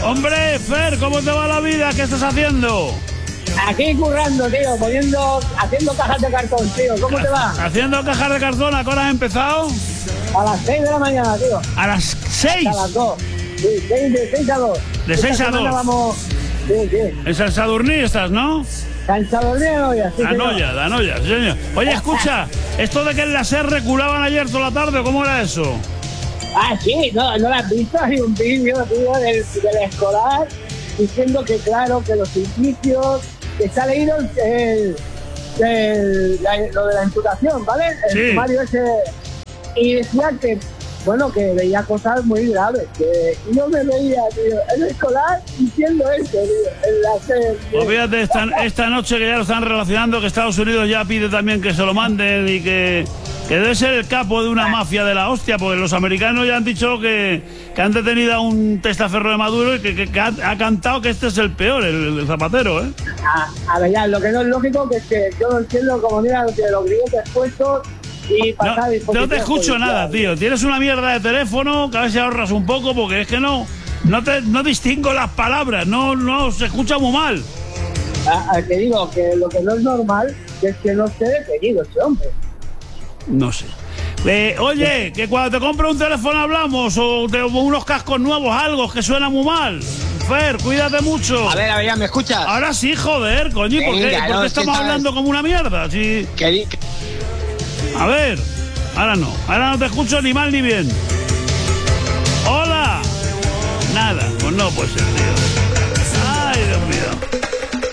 Hombre, Fer, ¿cómo te va la vida? ¿Qué estás haciendo? Aquí currando, tío, haciendo cajas de cartón, tío. ¿Cómo te va? Haciendo cajas de cartón. ¿A qué hora has empezado? A las 6 de la mañana, tío. ¿A las 6? A las 2. Sí, de 6 a 2. ¿De 6 a 2? Vamos... Sí. En San Sadurní estás, ¿no? San Sadurní de Anoia, sí, de Anoia, sí, señor. Oye, escucha, esto de que en la SER reculaban ayer toda la tarde, ¿cómo era eso? Ah, sí, no lo has visto. Hay un vídeo, tío, del escolar diciendo que, claro, que los indicios... que se ha leído lo de la imputación, ¿vale? El sumario ese. Y decía que, bueno, que veía cosas muy graves. Que yo me veía, tío, el escolar diciendo eso, tío, en la SER. Pues fíjate, esta noche que ya lo están relacionando, que Estados Unidos ya pide también que se lo manden y que debe ser el capo de una mafia de la hostia, porque los americanos ya han dicho que han detenido a un testaferro de Maduro y que ha cantado que este es el peor, el Zapatero, ¿eh? A ver, ya, lo que no es lógico que es que yo no entiendo como mira que los grilletes puestos y pasar... No te escucho nada, tío. Tienes una mierda de teléfono, que a ver si ahorras un poco, porque es que no distingo las palabras, no se escucha muy mal. Te digo que lo que no es normal es que no esté detenido ese hombre. No sé. Oye, que cuando te compre un teléfono hablamos, o unos cascos nuevos, algo que suena muy mal. Fer, cuídate mucho. A ver, ya, ¿me escuchas? Ahora sí, joder, coño, ¿por qué estamos hablando como una mierda? Sí. A ver, ahora no te escucho ni mal ni bien. Hola. Nada, pues no puede ser, tío. Ay, Dios mío.